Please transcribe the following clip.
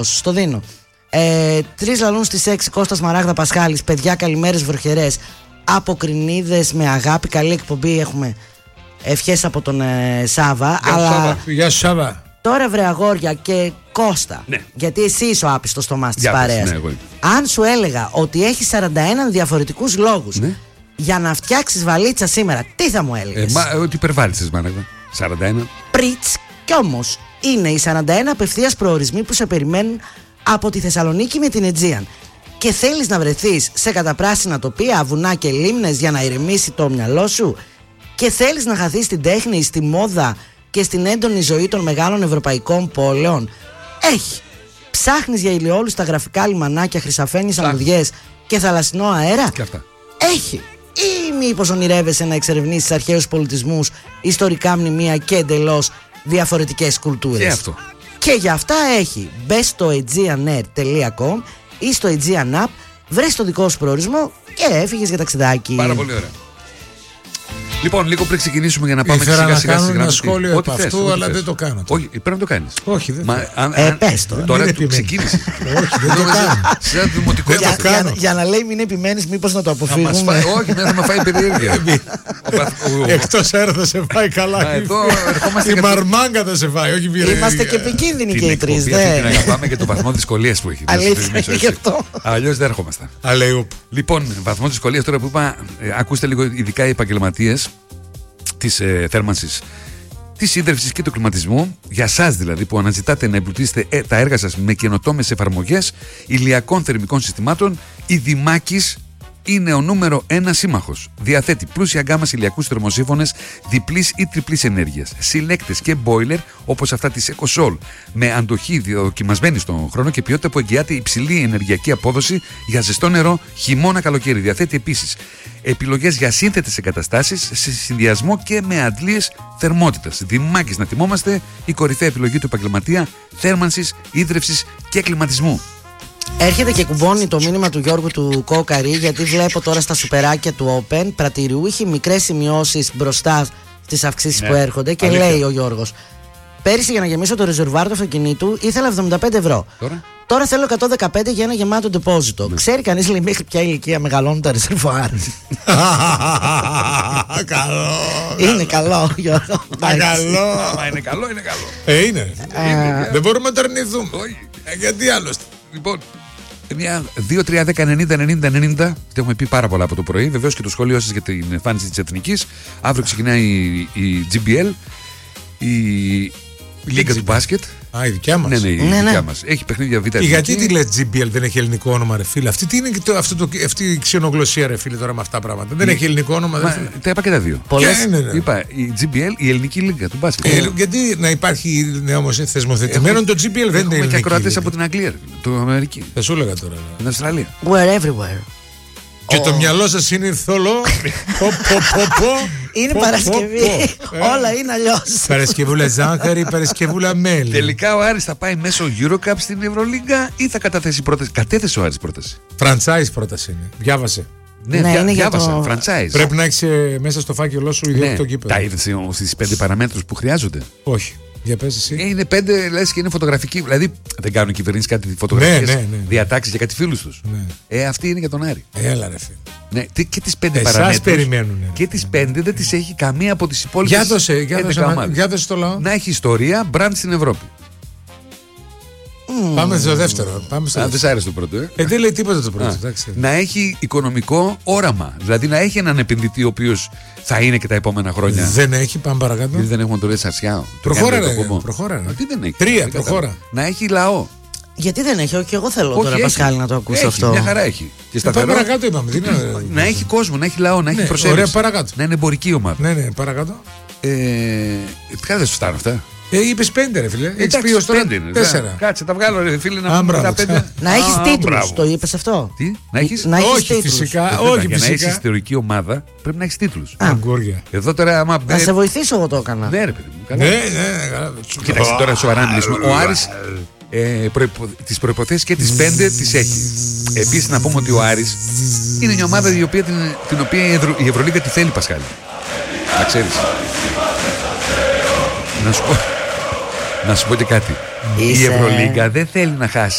Στο δίνω. 3 λαλούν στις 6, Κώστας Μαράγδα Πασχάλης. Παιδιά, καλημέρες βροχερές. Από Κρινίδες με αγάπη. Καλή εκπομπή. Έχουμε ευχές από τον Σάβα. Γεια σου Σάβα. Τώρα βρε αγόρια και Κώστα, ναι. γιατί εσύ είσαι ο άπιστος Θωμάς της παρέας. Ναι, αν σου έλεγα ότι έχει 41 διαφορετικούς λόγους, ναι, για να φτιάξεις βαλίτσα σήμερα, τι θα μου έλεγες? Ότι υπερβάλλησες, μάνα. 41. Πριτς, κι όμως είναι οι 41 απευθείας προορισμοί που σε περιμένουν από τη Θεσσαλονίκη με την Αιτζίαν. Και θέλεις να βρεθείς σε καταπράσινα τοπία, βουνά και λίμνες για να ηρεμήσει το μυαλό σου? Και θέλεις να χαθείς στην τέχνη, στη μόδα και στην έντονη ζωή των μεγάλων ευρωπαϊκών πόλεων? Έχει. Ψάχνεις για ηλιόλους στα γραφικά λιμανάκια, χρυσαφένιες αμμουδιές και θαλασσινό αέρα? Και αυτά. Έχει. Ή μήπως ονειρεύεσαι να εξερευνήσεις αρχαίους πολιτισμούς, ιστορικά μνημεία και εντελώς διαφορετικές κουλτούρες? Και αυτό. Και για αυτά έχει. Μπες στο aegeanair.com ή στο Aegean App, βρες το δικό σου προορισμό και έφυγες για ταξιδάκι. Πάρα πολύ ωραία. Λοιπόν, λίγο πριν ξεκινήσουμε για να πάμε σιγά σιγά κάνω ένα σχόλιο από αυτού, αλλά δεν το κάνω. Όχι, πρέπει να το κάνεις. Όχι, δεν πες τώρα. Τώρα του ξεκίνησε. Όχι, δεν το κάνω. Σε ένα δημοτικό για να λέει μην επιμένεις, μήπως να το αποφύγουμε. Όχι, δεν θα με φάει περιέργεια. Εκτός αέρα θα σε φάει καλά. Η μαρμάγκα θα σε φάει, όχι περιέργεια. Είμαστε και επικίνδυνοι και οι τρεις. Την αγαπάμε και το βαθμό δυσκολίας που έχει. Αλήθεια, γι' αυτό. Αλλιώς δεν έρχομαστε. Λοιπόν, βαθμό δυσκολίας τώρα που είπα, ακούστε λίγο ειδικά οι επαγγελματίες της θέρμανσης, της ίδρυυσης και του κλιματισμού, για σας δηλαδή που αναζητάτε να εμπλουτίσετε τα έργα σας με καινοτόμες εφαρμογές ηλιακών θερμικών συστημάτων, η Δημάκης είναι ο νούμερο 1 σύμμαχος. Διαθέτει πλούσια γκάμα ηλιακούς θερμοσύφωνες διπλής ή τριπλής ενέργειας, συλλέκτες και boiler όπως αυτά της EcoSol, με αντοχή δοκιμασμένη στον χρόνο και ποιότητα που εγγυάται υψηλή ενεργειακή απόδοση για ζεστό νερό, χειμώνα, καλοκαίρι. Διαθέτει επίσης επιλογές για σύνθετες εγκαταστάσεις σε συνδυασμό και με αντλίες θερμότητας. Δημάκης, να θυμόμαστε, η κορυφαία επιλογή του επαγγελματία θέρμανσης, ίδρυυσης και κλιματισμού. Έρχεται και κουμπώνει το μήνυμα του Γιώργου του Κόκαρη, γιατί βλέπω τώρα στα σουπεράκια του Open πρατηριούχοι μικρές σημειώσεις μπροστά στις αυξήσεις που έρχονται και λέει ο Γιώργος: πέρυσι για να γεμίσω το ρεζερβουάρ του αυτοκινήτου ήθελα 75 ευρώ. Τώρα θέλω 115 για ένα γεμάτο ντεπόζιτο. Ξέρει κανείς λέει μέχρι ποια ηλικία μεγαλώνουν τα ρεζερβουάρ? Καλό. Είναι καλό, Γιώργο. Είναι καλό, είναι καλό. Είναι. Δεν μπορούμε να το αρνηθούμε. Γιατί άλλωστε. Λοιπόν, 2-3-10-90-90-90. Το έχουμε πει πάρα πολλά από το πρωί. Βεβαίως και το σχόλιο σας για την εμφάνιση της Εθνικής. Αύριο ξεκινάει η GBL, η Λίγκα του μπάσκετ. Α, η δικιά μας. Ναι, η δικιά μας. Έχει παιχνίδια β' γιατί τη λες GBL, δεν έχει ελληνικό όνομα, ρε φίλε? Αυτή η ξενογλωσσία, ρε φίλε, τώρα με αυτά τα πράγματα. Δεν έχει ελληνικό όνομα. Τα είπα και τα δύο. Είπα η GBL, η ελληνική λίγκα του μπάσκετ. Γιατί να υπάρχει όμως θεσμοθετημένο το GBL, δεν είναι ελληνικό. Και ακροατές από την Αγγλία, του Αμερική. Θα σου έλεγα τώρα. Την Αυστραλία. We're everywhere. Και το μυαλό σας είναι θολό. Είναι Παρασκευή. Όλα είναι αλλιώς. Παρασκευούλα ζάχαρη, Παρασκευούλα μέλι. Τελικά ο Άρης θα πάει μέσω Eurocup στην Ευρωλίγκα ή θα καταθέσει πρόταση? Κατέθεσε ο Άρης πρόταση. Franchise πρόταση είναι. Διάβασε. Ναι, διάβασα. Franchise. Πρέπει να έχεις μέσα στο φάκελό σου ιδιαίτερο κήπεδο. Τα είδες στις 5 παραμέτρους που χρειάζονται? Όχι. Για πες εσύ. Είναι 5, λες, και είναι φωτογραφική. Δηλαδή δεν κάνουν οι κυβερνήσεις κάτι φωτογραφικές διατάξεις για κάτι φίλους τους. Αυτή είναι για τον Άρη. Έλα ρε φίλε. Ναι, και τις 5 παραμέτρους. Περιμένουν. Και τις 5 δεν τις έχει καμία από τις υπόλοιπες. Για δώσε το λαό. Να έχει ιστορία, brand στην Ευρώπη. Πάμε στο δεύτερο. Δεν σ' άρεσε το πρώτο, δεν λέει τίποτα το πρώτο. Να έχει οικονομικό όραμα. Δηλαδή να έχει έναν επενδυτή ο οποίος θα είναι και τα επόμενα χρόνια. Δεν έχει, πάμε παρακάτω. Γιατί δεν έχουμε το λέει Σαρσιά. Προχώρα. Τι δεν έχει? 3, προχώρα. Να έχει λαό. Γιατί δεν έχει? Όχι, εγώ θέλω τώρα, Πασχάλη, να το ακούσω αυτό. Μια χαρά έχει. Και πάμε παρακάτω, είπαμε. Να έχει κόσμο, να έχει λαό, να έχει προσέλευση. Ωραία, παρακάτω. Να είναι εμπορική ομάδα. Ναι, παρακάτω. Ποια δεν σου φτάνουν αυτά? Είπες 5 ρε φίλε. Έχεις πει ως τώρα 4. Κάτσε, τα βγάλω ρε φίλε να πούμε τα 5. Να έχεις τίτλους, το είπες αυτό? Τι, να έχεις? Όχι φυσικά. Για να έχεις ιστορική ομάδα πρέπει να έχεις τίτλους. Αγκούρια. Εδώ τώρα άμα... Να σε βοηθήσω, εγώ το έκανα. Ναι ρε παιδί μου. Ναι. Κοίταξε τώρα σοβαρά να μιλήσουμε. Ο Άρης τις προϋποθέσεις και τις 5 τις έχει. Επίσης να πούμε ότι ο Άρης είναι μια ομάδα την οποία η Ευρωλίγκα τη θέλει, Πασχάλη. Να ξέρεις. Να σου πω. Να σου πω και κάτι. Η Είσαι- Ευρωλίγκα δεν θέλει να χάσει.